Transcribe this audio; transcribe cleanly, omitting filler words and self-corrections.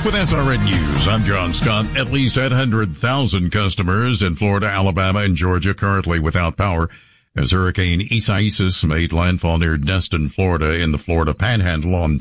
With SRN News, I'm John Scott. At least 800,000 customers in Florida, Alabama, and Georgia currently without power as Hurricane Isaias made landfall near Destin, Florida in the Florida Panhandle on